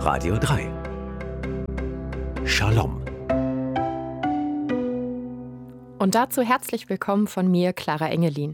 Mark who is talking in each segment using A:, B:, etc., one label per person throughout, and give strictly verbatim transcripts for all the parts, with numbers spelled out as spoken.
A: Radio drei. Shalom.
B: Und dazu herzlich willkommen von mir, Clara Engelin.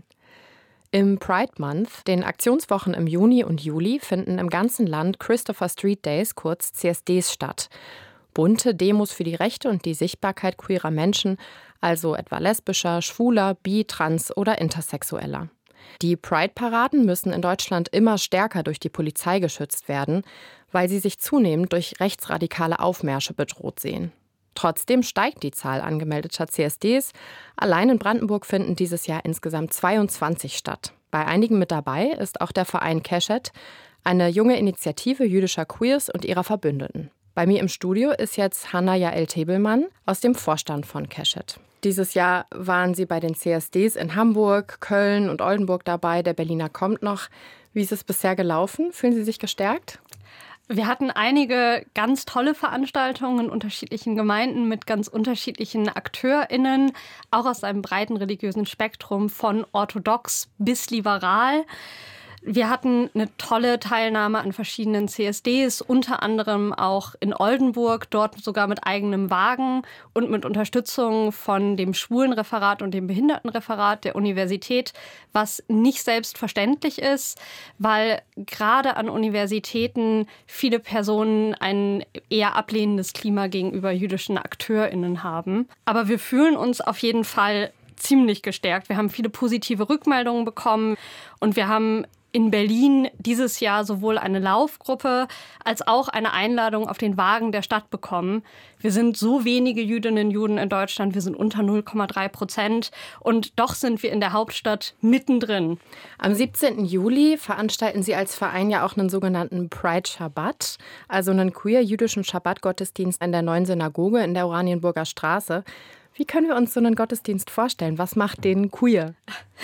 B: Im Pride Month, den Aktionswochen im Juni und Juli, finden im ganzen Land Christopher Street Days, kurz C S Ds, statt. Bunte Demos für die Rechte und die Sichtbarkeit queerer Menschen, also etwa lesbischer, schwuler, bi-, trans- oder intersexueller. Die Pride-Paraden müssen in Deutschland immer stärker durch die Polizei geschützt werden, weil sie sich zunehmend durch rechtsradikale Aufmärsche bedroht sehen. Trotzdem steigt die Zahl angemeldeter C S Ds. Allein in Brandenburg finden dieses Jahr insgesamt zweiundzwanzig statt. Bei einigen mit dabei ist auch der Verein Keshet, eine junge Initiative jüdischer Queers und ihrer Verbündeten. Bei mir im Studio ist jetzt Hanna Jael Tebelmann aus dem Vorstand von Keshet. Dieses Jahr waren Sie bei den C S Ds in Hamburg, Köln und Oldenburg dabei. Der Berliner kommt noch. Wie ist es bisher gelaufen? Fühlen Sie sich gestärkt?
C: Wir hatten einige ganz tolle Veranstaltungen in unterschiedlichen Gemeinden mit ganz unterschiedlichen AkteurInnen, auch aus einem breiten religiösen Spektrum von orthodox bis liberal. Wir hatten eine tolle Teilnahme an verschiedenen C S Ds, unter anderem auch in Oldenburg, dort sogar mit eigenem Wagen und mit Unterstützung von dem Schwulenreferat und dem Behindertenreferat der Universität, was nicht selbstverständlich ist, weil gerade an Universitäten viele Personen ein eher ablehnendes Klima gegenüber jüdischen AkteurInnen haben. Aber wir fühlen uns auf jeden Fall ziemlich gestärkt. Wir haben viele positive Rückmeldungen bekommen und wir haben in Berlin dieses Jahr sowohl eine Laufgruppe als auch eine Einladung auf den Wagen der Stadt bekommen. Wir sind so wenige Jüdinnen und Juden in Deutschland, wir sind unter null Komma drei Prozent und doch sind wir in der Hauptstadt mittendrin.
B: Am siebzehnten Juli veranstalten Sie als Verein ja auch einen sogenannten Pride Shabbat, also einen queer-jüdischen Schabbat-Gottesdienst in der neuen Synagoge in der Oranienburger Straße. Wie können wir uns so einen Gottesdienst vorstellen? Was macht den queer?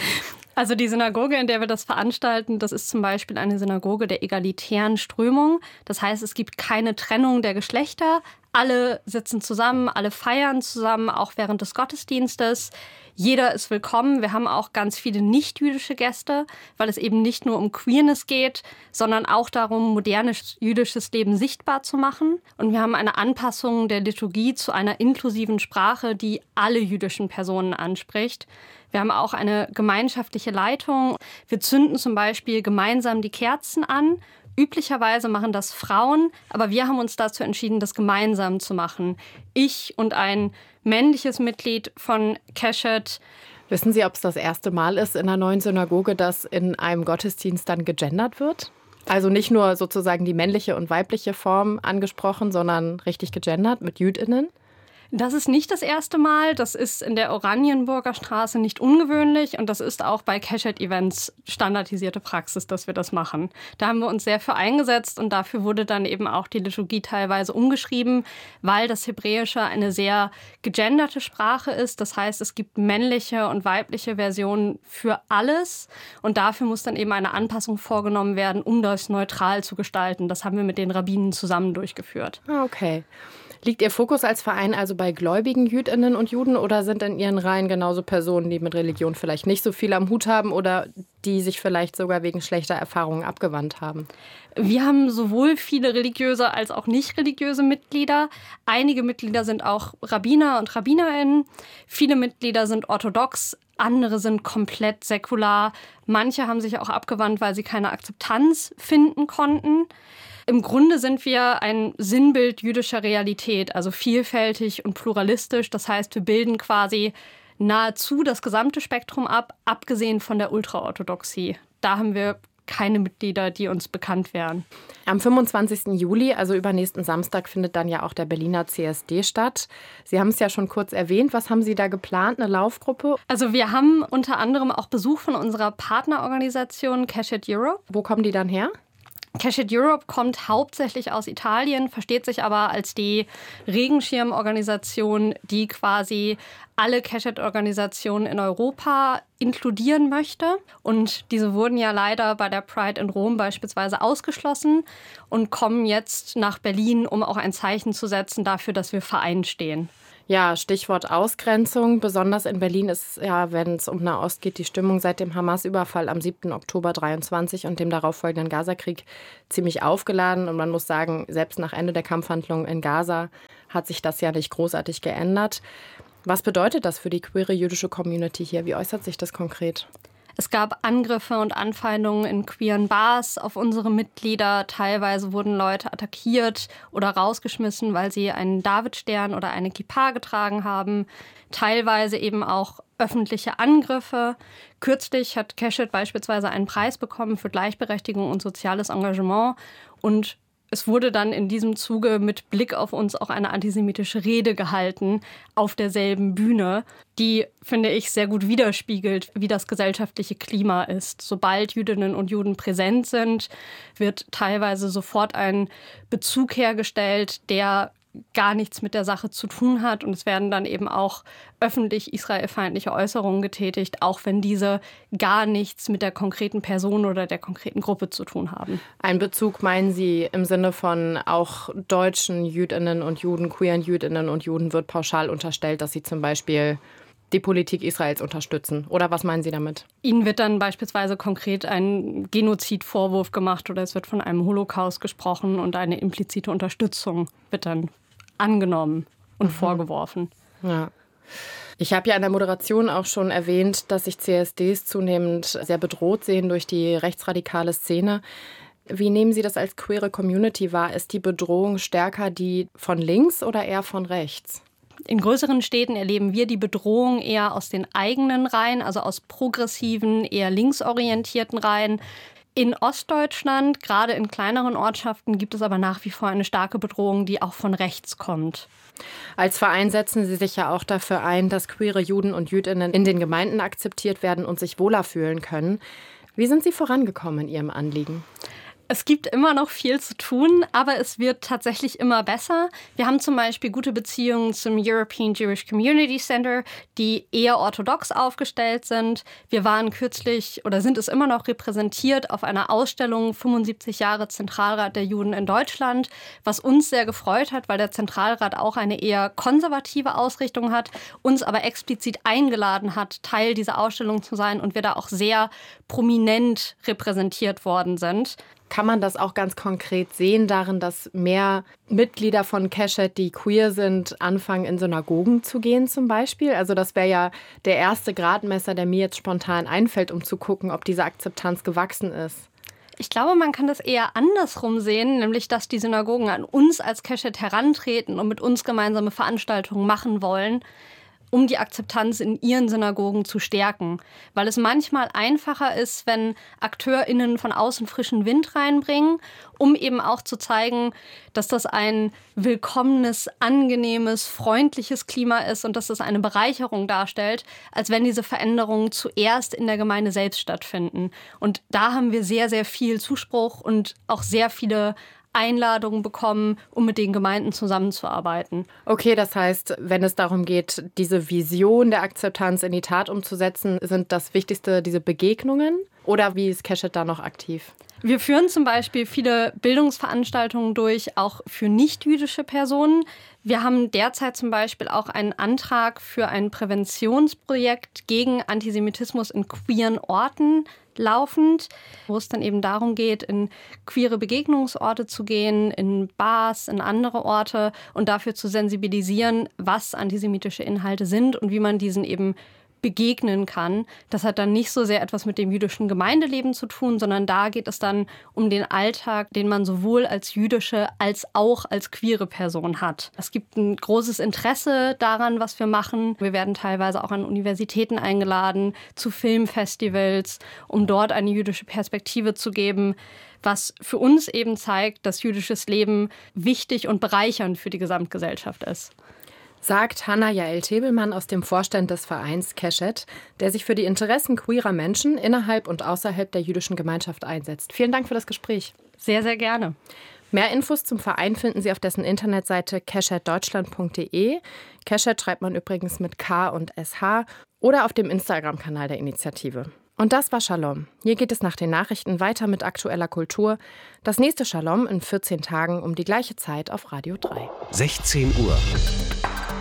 C: Also die Synagoge, in der wir das veranstalten, das ist zum Beispiel eine Synagoge der egalitären Strömung. Das heißt, es gibt keine Trennung der Geschlechter. Alle sitzen zusammen, alle feiern zusammen, auch während des Gottesdienstes. Jeder ist willkommen. Wir haben auch ganz viele nicht-jüdische Gäste, weil es eben nicht nur um Queerness geht, sondern auch darum, modernes jüdisches Leben sichtbar zu machen. Und wir haben eine Anpassung der Liturgie zu einer inklusiven Sprache, die alle jüdischen Personen anspricht. Wir haben auch eine gemeinschaftliche Leitung. Wir zünden zum Beispiel gemeinsam die Kerzen an. Üblicherweise machen das Frauen, aber wir haben uns dazu entschieden, das gemeinsam zu machen. Ich und ein männliches Mitglied von Keshet.
B: Wissen Sie, ob es das erste Mal ist in der neuen Synagoge, dass in einem Gottesdienst dann gegendert wird? Also nicht nur sozusagen die männliche und weibliche Form angesprochen, sondern richtig gegendert mit JüdInnen?
C: Das ist nicht das erste Mal. Das ist in der Oranienburger Straße nicht ungewöhnlich. Und das ist auch bei Keshet-Events standardisierte Praxis, dass wir das machen. Da haben wir uns sehr für eingesetzt und dafür wurde dann eben auch die Liturgie teilweise umgeschrieben, weil das Hebräische eine sehr gegenderte Sprache ist. Das heißt, es gibt männliche und weibliche Versionen für alles. Und dafür muss dann eben eine Anpassung vorgenommen werden, um das neutral zu gestalten. Das haben wir mit den Rabbinen zusammen durchgeführt.
B: Ah, okay. Liegt Ihr Fokus als Verein also bei gläubigen Jüdinnen und Juden oder sind in Ihren Reihen genauso Personen, die mit Religion vielleicht nicht so viel am Hut haben oder die sich vielleicht sogar wegen schlechter Erfahrungen abgewandt haben?
C: Wir haben sowohl viele religiöse als auch nicht religiöse Mitglieder. Einige Mitglieder sind auch Rabbiner und Rabbinerinnen. Viele Mitglieder sind orthodox. Andere sind komplett säkular. Manche haben sich auch abgewandt, weil sie keine Akzeptanz finden konnten. Im Grunde sind wir ein Sinnbild jüdischer Realität, also vielfältig und pluralistisch. Das heißt, wir bilden quasi nahezu das gesamte Spektrum ab, abgesehen von der Ultraorthodoxie. Da haben wir keine Mitglieder, die uns bekannt wären.
B: Am fünfundzwanzigsten Juli, also übernächsten Samstag, findet dann ja auch der Berliner C S D statt. Sie haben es ja schon kurz erwähnt. Was haben Sie da geplant, eine Laufgruppe?
C: Also wir haben unter anderem auch Besuch von unserer Partnerorganisation Keshet Europe.
B: Wo kommen die dann her?
C: Keshet Europe kommt hauptsächlich aus Italien, versteht sich aber als die Regenschirmorganisation, die quasi alle Keshet-Organisationen in Europa inkludieren möchte. Und diese wurden ja leider bei der Pride in Rom beispielsweise ausgeschlossen und kommen jetzt nach Berlin, um auch ein Zeichen zu setzen dafür, dass wir vereint stehen.
B: Ja, Stichwort Ausgrenzung. Besonders in Berlin ist ja, wenn es um Nahost geht, die Stimmung seit dem Hamas-Überfall am siebten Oktober dreiundzwanzig und dem darauffolgenden Gazakrieg ziemlich aufgeladen. Und man muss sagen, selbst nach Ende der Kampfhandlungen in Gaza hat sich das ja nicht großartig geändert. Was bedeutet das für die queere jüdische Community hier? Wie äußert sich das konkret?
C: Es gab Angriffe und Anfeindungen in queeren Bars auf unsere Mitglieder. Teilweise wurden Leute attackiert oder rausgeschmissen, weil sie einen Davidstern oder eine Kippa getragen haben. Teilweise eben auch öffentliche Angriffe. Kürzlich hat Keshet beispielsweise einen Preis bekommen für Gleichberechtigung und soziales Engagement. Und es wurde dann in diesem Zuge mit Blick auf uns auch eine antisemitische Rede gehalten auf derselben Bühne, die, finde ich, sehr gut widerspiegelt, wie das gesellschaftliche Klima ist. Sobald Jüdinnen und Juden präsent sind, wird teilweise sofort ein Bezug hergestellt, der gar nichts mit der Sache zu tun hat. Und es werden dann eben auch öffentlich israelfeindliche Äußerungen getätigt, auch wenn diese gar nichts mit der konkreten Person oder der konkreten Gruppe zu tun haben.
B: Ein Bezug meinen Sie im Sinne von auch deutschen Jüdinnen und Juden, queeren Jüdinnen und Juden wird pauschal unterstellt, dass sie zum Beispiel die Politik Israels unterstützen? Oder was meinen Sie damit?
C: Ihnen wird dann beispielsweise konkret ein Genozidvorwurf gemacht oder es wird von einem Holocaust gesprochen und eine implizite Unterstützung wird dann angenommen und mhm. vorgeworfen.
B: Ja. Ich habe ja in der Moderation auch schon erwähnt, dass sich C S Ds zunehmend sehr bedroht sehen durch die rechtsradikale Szene. Wie nehmen Sie das als queere Community wahr? Ist die Bedrohung stärker die von links oder eher von rechts?
C: In größeren Städten erleben wir die Bedrohung eher aus den eigenen Reihen, also aus progressiven, eher linksorientierten Reihen. In Ostdeutschland, gerade in kleineren Ortschaften, gibt es aber nach wie vor eine starke Bedrohung, die auch von rechts kommt.
B: Als Verein setzen Sie sich ja auch dafür ein, dass queere Juden und Jüdinnen in den Gemeinden akzeptiert werden und sich wohler fühlen können. Wie sind Sie vorangekommen in Ihrem Anliegen?
C: Es gibt immer noch viel zu tun, aber es wird tatsächlich immer besser. Wir haben zum Beispiel gute Beziehungen zum European Jewish Community Center, die eher orthodox aufgestellt sind. Wir waren kürzlich oder sind es immer noch repräsentiert auf einer Ausstellung fünfundsiebzig Jahre Zentralrat der Juden in Deutschland, was uns sehr gefreut hat, weil der Zentralrat auch eine eher konservative Ausrichtung hat, uns aber explizit eingeladen hat, Teil dieser Ausstellung zu sein und wir da auch sehr prominent repräsentiert worden sind.
B: Kann man das auch ganz konkret sehen darin, dass mehr Mitglieder von Keshet, die queer sind, anfangen in Synagogen zu gehen zum Beispiel? Also das wäre ja der erste Gradmesser, der mir jetzt spontan einfällt, um zu gucken, ob diese Akzeptanz gewachsen ist.
C: Ich glaube, man kann das eher andersrum sehen, nämlich dass die Synagogen an uns als Keshet herantreten und mit uns gemeinsame Veranstaltungen machen wollen, um die Akzeptanz in ihren Synagogen zu stärken. Weil es manchmal einfacher ist, wenn AkteurInnen von außen frischen Wind reinbringen, um eben auch zu zeigen, dass das ein willkommenes, angenehmes, freundliches Klima ist und dass das eine Bereicherung darstellt, als wenn diese Veränderungen zuerst in der Gemeinde selbst stattfinden. Und da haben wir sehr, sehr viel Zuspruch und auch sehr viele Einladungen bekommen, um mit den Gemeinden zusammenzuarbeiten.
B: Okay, das heißt, wenn es darum geht, diese Vision der Akzeptanz in die Tat umzusetzen, sind das Wichtigste diese Begegnungen? Oder wie ist Keshet da noch aktiv?
C: Wir führen zum Beispiel viele Bildungsveranstaltungen durch, auch für nicht-jüdische Personen. Wir haben derzeit zum Beispiel auch einen Antrag für ein Präventionsprojekt gegen Antisemitismus in queeren Orten laufend, wo es dann eben darum geht, in queere Begegnungsorte zu gehen, in Bars, in andere Orte und dafür zu sensibilisieren, was antisemitische Inhalte sind und wie man diesen eben begegnen kann. Das hat dann nicht so sehr etwas mit dem jüdischen Gemeindeleben zu tun, sondern da geht es dann um den Alltag, den man sowohl als jüdische als auch als queere Person hat. Es gibt ein großes Interesse daran, was wir machen. Wir werden teilweise auch an Universitäten eingeladen, zu Filmfestivals, um dort eine jüdische Perspektive zu geben, was für uns eben zeigt, dass jüdisches Leben wichtig und bereichernd für die Gesamtgesellschaft ist.
B: Sagt Hanna Jael Tebelmann aus dem Vorstand des Vereins Keshet, der sich für die Interessen queerer Menschen innerhalb und außerhalb der jüdischen Gemeinschaft einsetzt. Vielen Dank für das Gespräch.
C: Sehr, sehr gerne.
B: Mehr Infos zum Verein finden Sie auf dessen Internetseite keshet deutschland punkt de. Keshet schreibt man übrigens mit K und S H oder auf dem Instagram-Kanal der Initiative. Und das war Shalom. Hier geht es nach den Nachrichten weiter mit aktueller Kultur. Das nächste Shalom in vierzehn Tagen um die gleiche Zeit auf Radio drei.
A: sechzehn Uhr.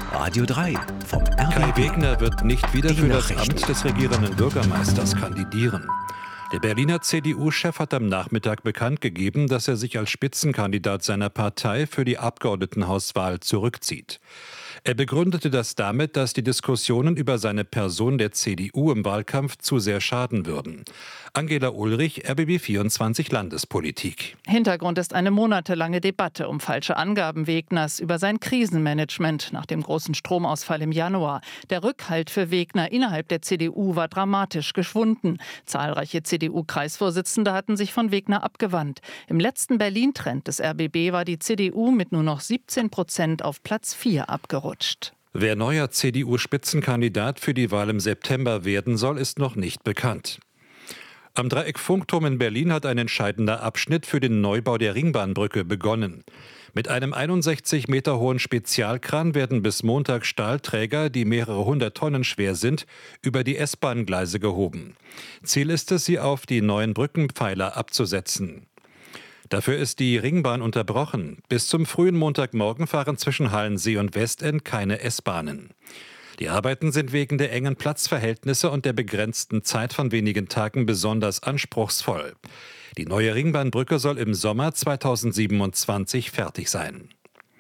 A: Radio drei vom R B B.
D: Kai Wegner wird nicht wieder
A: Die
D: für das
A: Nachrichten.
D: Amt des regierenden Bürgermeisters kandidieren. Der Berliner C D U-Chef hat am Nachmittag bekannt gegeben, dass er sich als Spitzenkandidat seiner Partei für die Abgeordnetenhauswahl zurückzieht. Er begründete das damit, dass die Diskussionen über seine Person der C D U im Wahlkampf zu sehr schaden würden. Angela Ulrich, R B B vierundzwanzig Landespolitik.
E: Hintergrund ist eine monatelange Debatte um falsche Angaben Wegners über sein Krisenmanagement nach dem großen Stromausfall im Januar. Der Rückhalt für Wegner innerhalb der C D U war dramatisch geschwunden. Zahlreiche C D U-Kreisvorsitzende hatten sich von Wegner abgewandt. Im letzten Berlin-Trend des R B B war die C D U mit nur noch siebzehn Prozent auf Platz vier abgerutscht.
D: Wer neuer C D U-Spitzenkandidat für die Wahl im September werden soll, ist noch nicht bekannt. Am Dreieck Funkturm in Berlin hat ein entscheidender Abschnitt für den Neubau der Ringbahnbrücke begonnen. Mit einem einundsechzig Meter hohen Spezialkran werden bis Montag Stahlträger, die mehrere hundert Tonnen schwer sind, über die S-Bahn-Gleise gehoben. Ziel ist es, sie auf die neuen Brückenpfeiler abzusetzen. Dafür ist die Ringbahn unterbrochen. Bis zum frühen Montagmorgen fahren zwischen Halensee und Westend keine S-Bahnen. Die Arbeiten sind wegen der engen Platzverhältnisse und der begrenzten Zeit von wenigen Tagen besonders anspruchsvoll. Die neue Ringbahnbrücke soll im Sommer zweitausendsiebenundzwanzig fertig sein.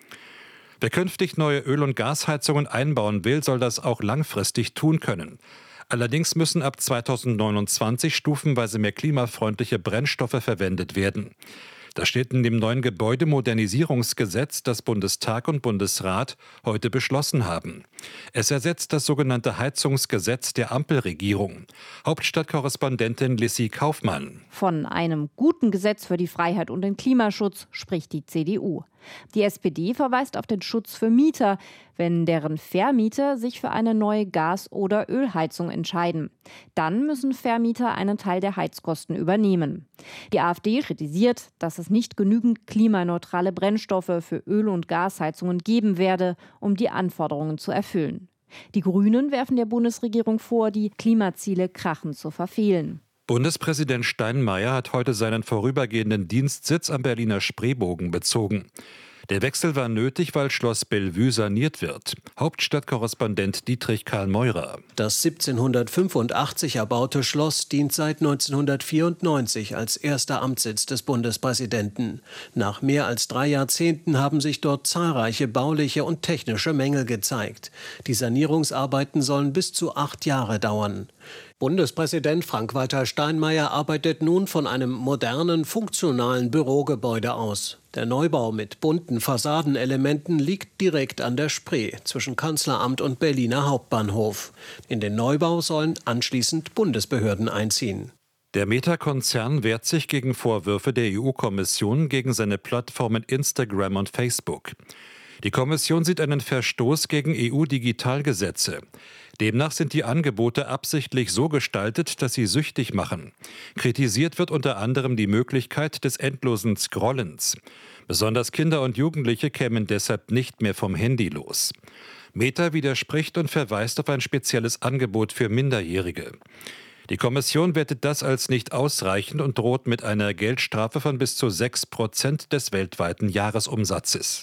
D: Wer künftig neue Öl- und Gasheizungen einbauen will, soll das auch langfristig tun können. Allerdings müssen ab zweitausendneunundzwanzig stufenweise mehr klimafreundliche Brennstoffe verwendet werden. Das steht in dem neuen Gebäudemodernisierungsgesetz, das Bundestag und Bundesrat heute beschlossen haben. Es ersetzt das sogenannte Heizungsgesetz der Ampelregierung. Hauptstadtkorrespondentin Lissy Kaufmann.
F: Von einem guten Gesetz für die Freiheit und den Klimaschutz spricht die C D U. Die S P D verweist auf den Schutz für Mieter, wenn deren Vermieter sich für eine neue Gas- oder Ölheizung entscheiden. Dann müssen Vermieter einen Teil der Heizkosten übernehmen. Die AfD kritisiert, dass es nicht genügend klimaneutrale Brennstoffe für Öl- und Gasheizungen geben werde, um die Anforderungen zu erfüllen. Die Grünen werfen der Bundesregierung vor, die Klimaziele krachend zu verfehlen.
D: Bundespräsident Steinmeier hat heute seinen vorübergehenden Dienstsitz am Berliner Spreebogen bezogen. Der Wechsel war nötig, weil Schloss Bellevue saniert wird. Hauptstadtkorrespondent Dietrich Karl Meurer.
G: Das siebzehnhundertfünfundachtzig erbaute Schloss dient seit neunzehnhundertvierundneunzig als erster Amtssitz des Bundespräsidenten. Nach mehr als drei Jahrzehnten haben sich dort zahlreiche bauliche und technische Mängel gezeigt. Die Sanierungsarbeiten sollen bis zu acht Jahre dauern. Bundespräsident Frank-Walter Steinmeier arbeitet nun von einem modernen, funktionalen Bürogebäude aus. Der Neubau mit bunten Fassadenelementen liegt direkt an der Spree zwischen Kanzleramt und Berliner Hauptbahnhof. In den Neubau sollen anschließend Bundesbehörden einziehen.
D: Der Meta-Konzern wehrt sich gegen Vorwürfe der E U-Kommission gegen seine Plattformen Instagram und Facebook. Die Kommission sieht einen Verstoß gegen E U-Digitalgesetze. Demnach sind die Angebote absichtlich so gestaltet, dass sie süchtig machen. Kritisiert wird unter anderem die Möglichkeit des endlosen Scrollens. Besonders Kinder und Jugendliche kämen deshalb nicht mehr vom Handy los. Meta widerspricht und verweist auf ein spezielles Angebot für Minderjährige. Die Kommission wertet das als nicht ausreichend und droht mit einer Geldstrafe von bis zu sechs Prozent des weltweiten Jahresumsatzes.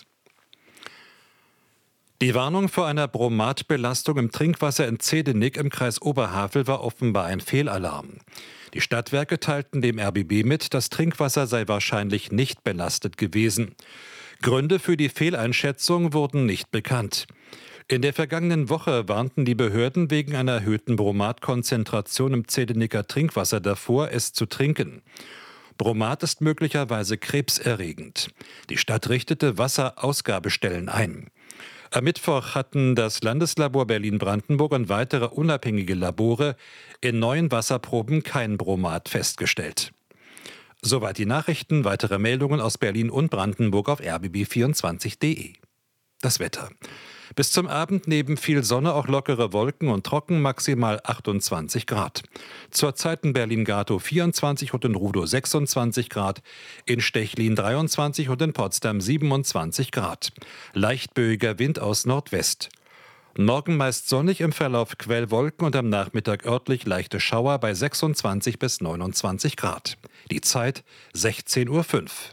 D: Die Warnung vor einer Bromatbelastung im Trinkwasser in Zehdenick im Kreis Oberhavel war offenbar ein Fehlalarm. Die Stadtwerke teilten dem R B B mit, das Trinkwasser sei wahrscheinlich nicht belastet gewesen. Gründe für die Fehleinschätzung wurden nicht bekannt. In der vergangenen Woche warnten die Behörden wegen einer erhöhten Bromatkonzentration im Zehdenicker Trinkwasser davor, es zu trinken. Bromat ist möglicherweise krebserregend. Die Stadt richtete Wasserausgabestellen ein. Am Mittwoch hatten das Landeslabor Berlin-Brandenburg und weitere unabhängige Labore in neuen Wasserproben kein Bromat festgestellt. Soweit die Nachrichten. Weitere Meldungen aus Berlin und Brandenburg auf r b b vierundzwanzig punkt de. Das Wetter. Bis zum Abend neben viel Sonne auch lockere Wolken und trocken, maximal achtundzwanzig Grad. Zurzeit in Berlin-Gatow vierundzwanzig und in Rudow sechsundzwanzig Grad, in Stechlin dreiundzwanzig und in Potsdam siebenundzwanzig Grad. Leichtböiger Wind aus Nordwest. Morgen meist sonnig, im Verlauf Quellwolken und am Nachmittag örtlich leichte Schauer bei sechsundzwanzig bis neunundzwanzig Grad. Die Zeit sechzehn Uhr fünf.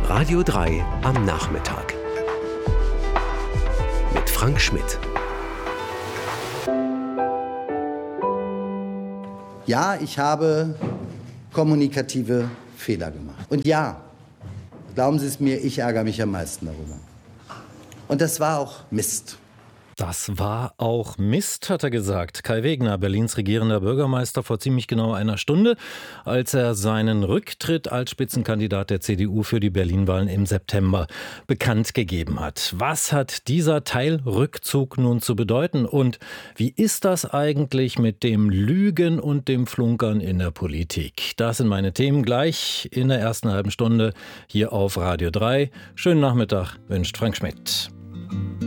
A: Radio drei am Nachmittag. Mit Frank Schmidt.
H: Ja, ich habe kommunikative Fehler gemacht. Und ja, glauben Sie es mir, ich ärgere mich am meisten darüber. Und das war auch Mist.
I: Das war auch Mist, hat er gesagt. Kai Wegner, Berlins regierender Bürgermeister, vor ziemlich genau einer Stunde, als er seinen Rücktritt als Spitzenkandidat der C D U für die Berlin-Wahlen im September bekannt gegeben hat. Was hat dieser Teilrückzug nun zu bedeuten? Und wie ist das eigentlich mit dem Lügen und dem Flunkern in der Politik? Das sind meine Themen gleich in der ersten halben Stunde hier auf Radio drei. Schönen Nachmittag wünscht Frank Schmidt.